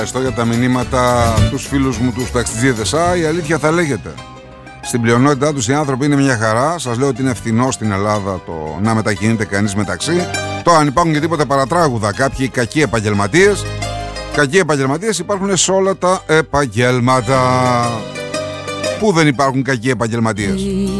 Ευχαριστώ για τα μηνύματα τους φίλους μου τους ταξιτζίδες. Η αλήθεια θα λέγεται. Στην πλειονότητά τους οι άνθρωποι είναι μια χαρά. Σας λέω ότι είναι φθηνό στην Ελλάδα το να μετακινείται κανείς μεταξύ. Τώρα αν υπάρχουν και τίποτα παρατράγουδα, κάποιοι κακοί επαγγελματίες. Κακοί επαγγελματίες υπάρχουν σε όλα τα επαγγέλματα. Πού δεν υπάρχουν κακοί επαγγελματίες?